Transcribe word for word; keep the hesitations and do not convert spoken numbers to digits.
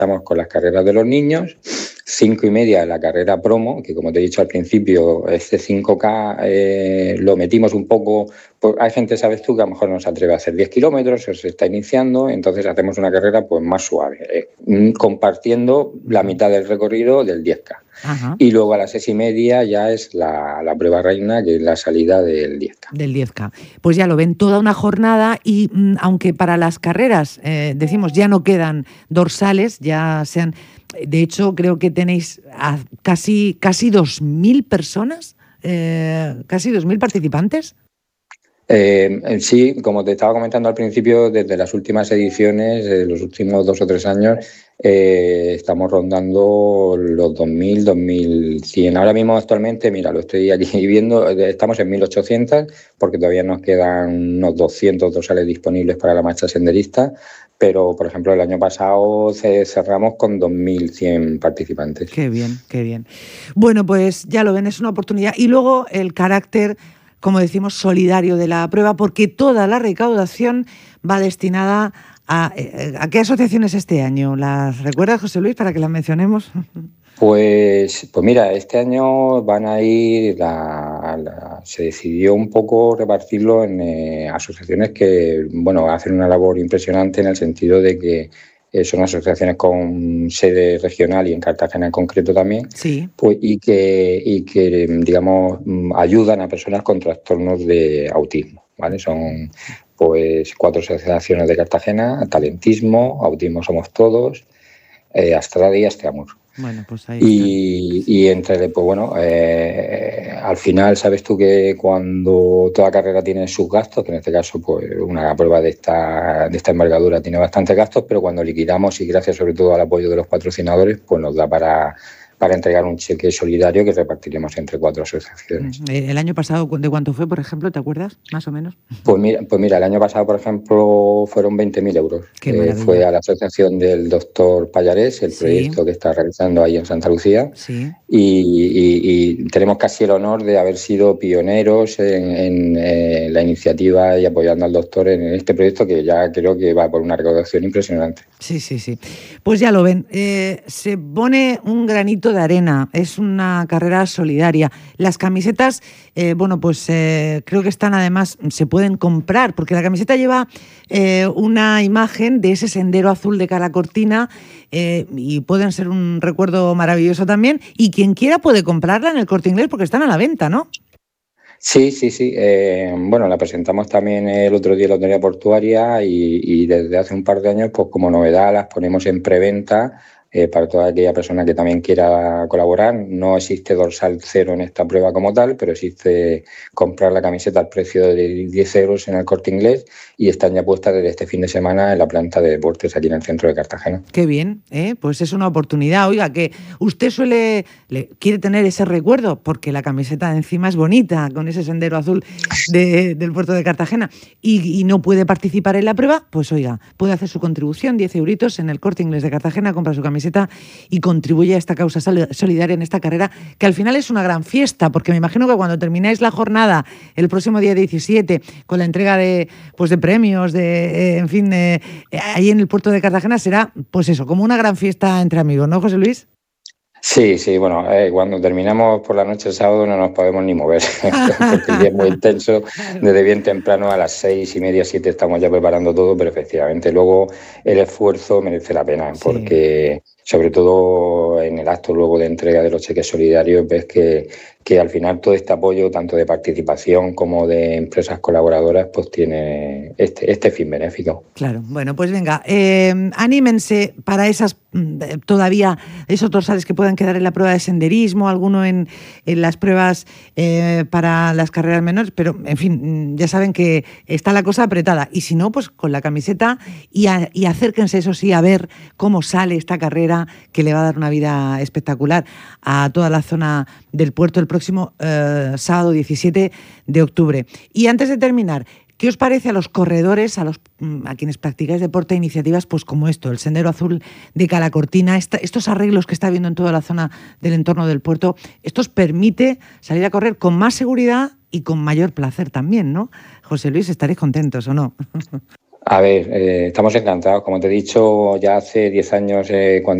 Estamos con las carreras de los niños, cinco y media la carrera promo, que como te he dicho al principio, este cinco K eh, lo metimos un poco, pues hay gente, sabes tú, que a lo mejor no se atreve a hacer diez kilómetros, o se está iniciando, entonces hacemos una carrera pues más suave, eh, compartiendo la mitad del recorrido del diez K. Ajá. Y luego a las seis y media ya es la, la prueba reina, que es la salida del diez K. Del diez K. Pues ya lo ven, toda una jornada y mmm, aunque para las carreras, eh, decimos, ya no quedan dorsales, ya sean... De hecho, creo que tenéis a casi, casi dos mil personas, eh, casi dos mil participantes. Eh, sí, como te estaba comentando al principio, desde las últimas ediciones, eh, los últimos dos o tres años, eh, estamos rondando los dos mil, dos mil cien. Ahora mismo, actualmente, mira, lo estoy aquí viendo, estamos en mil ochocientos porque todavía nos quedan unos doscientos dorsales disponibles para la marcha senderista, pero, por ejemplo, el año pasado cerramos con dos mil cien participantes. Qué bien, qué bien. Bueno, pues ya lo ven, es una oportunidad. Y luego el carácter, como decimos, solidario de la prueba, porque toda la recaudación va destinada a... ¿A qué asociaciones este año? ¿Las recuerdas, José Luis, para que las mencionemos? Pues, pues mira, este año van a ir, la, la, se decidió un poco repartirlo en eh, asociaciones que, bueno, hacen una labor impresionante en el sentido de que eh, son asociaciones con sede regional y en Cartagena en concreto también, sí. pues, y que, y que, digamos, ayudan a personas con trastornos de autismo, ¿vale? Son pues cuatro asociaciones de Cartagena: Talentismo, Autismo Somos Todos, eh, Astrada y Asteamur. Bueno, pues ahí y, y entre, pues bueno, eh, al final sabes tú que cuando toda carrera tiene sus gastos, que en este caso pues una prueba de esta, de esta envergadura tiene bastantes gastos, pero cuando liquidamos y gracias sobre todo al apoyo de los patrocinadores, pues nos da para, para entregar un cheque solidario que repartiremos entre cuatro asociaciones. ¿El año pasado de cuánto fue, por ejemplo? ¿Te acuerdas? Más o menos. Pues mira, pues mira el año pasado, por ejemplo, fueron veinte mil euros. Eh, fue a la asociación del doctor Pallarés, el sí. proyecto que está realizando ahí en Santa Lucía. Sí. Y, y, y tenemos casi el honor de haber sido pioneros en, en eh, la iniciativa y apoyando al doctor en este proyecto, que ya creo que va por una recaudación impresionante. Sí, sí, sí. Pues ya lo ven, eh, se pone un granito de arena, es una carrera solidaria. Las camisetas, eh, bueno, pues eh, creo que están además, se pueden comprar, porque la camiseta lleva eh, una imagen de ese sendero azul de Calacortina eh, y pueden ser un recuerdo maravilloso también. Y quien quiera puede comprarla en el Corte Inglés porque están a la venta, ¿no? Sí, sí, sí. Eh, bueno, la presentamos también el otro día en la Lotería Portuaria y, y desde hace un par de años, pues como novedad, las ponemos en preventa eh, para toda aquella persona que también quiera colaborar. No existe dorsal cero en esta prueba como tal, pero existe comprar la camiseta al precio de diez euros en el Corte Inglés y están ya puestas desde este fin de semana en la planta de deportes aquí en el centro de Cartagena. Qué bien, ¿eh? Pues es una oportunidad. Oiga, que usted suele, le, quiere tener ese recuerdo, porque la camiseta de encima es bonita, con ese sendero azul de, del puerto de Cartagena, y, y no puede participar en la prueba, pues oiga, puede hacer su contribución, diez euritos en el Corte Inglés de Cartagena, compra su camiseta y contribuye a esta causa solidaria en esta carrera, que al final es una gran fiesta, porque me imagino que cuando termináis la jornada el próximo día diecisiete, con la entrega de, pues de premios, de, eh, en fin, eh, ahí en el puerto de Cartagena será, pues eso, como una gran fiesta entre amigos, ¿no, José Luis? Sí, sí, bueno, eh, cuando terminamos por la noche el sábado no nos podemos ni mover, porque el día es muy intenso, desde bien temprano a las seis y media, siete estamos ya preparando todo, pero efectivamente luego el esfuerzo merece la pena, sí. Porque sobre todo en el acto luego de entrega de los cheques solidarios ves que, que al final todo este apoyo, tanto de participación como de empresas colaboradoras, pues tiene este, este fin benéfico. Claro, bueno, pues venga, eh, anímense para esas todavía esos dorsales que puedan quedar en la prueba de senderismo, alguno en, en las pruebas eh, para las carreras menores, pero en fin, ya saben que está la cosa apretada, y si no, pues con la camiseta y, a, y acérquense, eso sí, a ver cómo sale esta carrera que le va a dar una vida espectacular a toda la zona del puerto el próximo eh, sábado diecisiete de octubre. Y antes de terminar, ¿qué os parece a los corredores, a los a quienes practicáis deporte, iniciativas pues como esto, el Sendero Azul de Calacortina, esta, estos arreglos que está habiendo en toda la zona del entorno del puerto? Esto os permite salir a correr con más seguridad y con mayor placer también, ¿no? José Luis, estaréis contentos, ¿o no? A ver, eh, estamos encantados. Como te he dicho, ya hace diez años, eh, cuando